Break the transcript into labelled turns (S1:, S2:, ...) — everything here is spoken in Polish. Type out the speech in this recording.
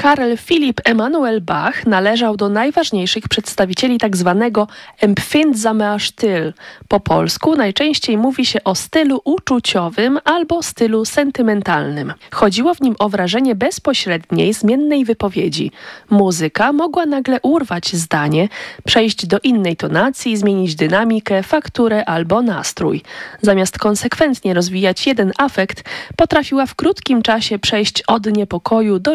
S1: Karl Philipp Emanuel Bach należał do najważniejszych przedstawicieli tzw. empfindsamer Stil. Po polsku najczęściej mówi się o stylu uczuciowym albo stylu sentymentalnym. Chodziło w nim o wrażenie bezpośredniej, zmiennej wypowiedzi. Muzyka mogła nagle urwać zdanie, przejść do innej tonacji, zmienić dynamikę, fakturę albo nastrój. Zamiast konsekwentnie rozwijać jeden afekt, potrafiła w krótkim czasie przejść od niepokoju do